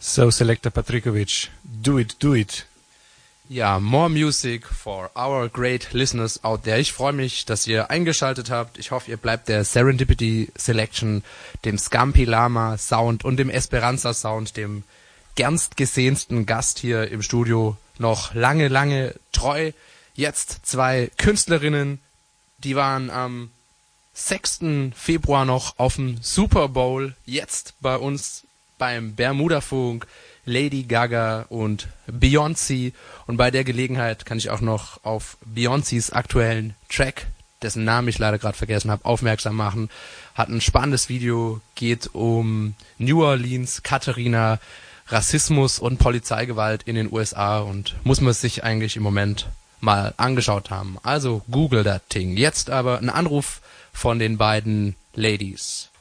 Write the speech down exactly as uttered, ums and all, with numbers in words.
So, Selector Patrikovic, do it, do it. Ja, more music for our great listeners out there. Ich freue mich, dass ihr eingeschaltet habt. Ich hoffe, ihr bleibt der Serendipity Selection, dem Scampi Lama Sound und dem Esperanza Sound, dem gernst gesehensten Gast hier im Studio, noch lange, lange treu. Jetzt zwei Künstlerinnen, die waren am sechsten Februar noch auf dem Super Bowl, jetzt bei uns beim Bermuda-Funk, Lady Gaga und Beyoncé. Und bei der Gelegenheit kann ich auch noch auf Beyoncés aktuellen Track, dessen Namen ich leider gerade vergessen habe, aufmerksam machen. Hat ein spannendes Video, geht um New Orleans, Katharina, Rassismus und Polizeigewalt in den U S A und muss man sich eigentlich im Moment mal angeschaut haben. Also Google that thing. Jetzt aber ein Anruf von den beiden Ladies.